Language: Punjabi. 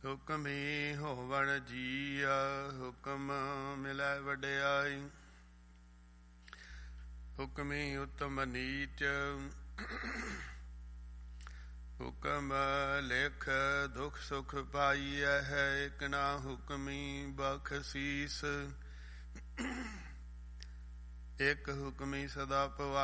ਹੁਕਮੀ ਹੋਵਣ ਜੀਆ, ਹੁਕਮ ਮਿਲੈ ਵਡਿਆਈ। ਹੁਕਮੀ ਉਤਮ ਨੀਚ, ਹੁਕਮ ਲਿਖ ਦੁਖ ਸੁਖ ਪਾਈਐ ਹੈ। ਇਕ ਨਾ ਹੁਕਮੀ ਬਖਸੀਸ, ਇਕ ਹੁਕਮੀ ਸਦਾ ਭਵਾ।